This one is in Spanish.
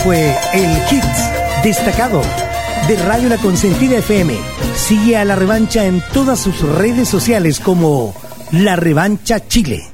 Fue el hit destacado de Radio La Consentida FM. Sigue a La Revancha en todas sus redes sociales como La Revancha Chile.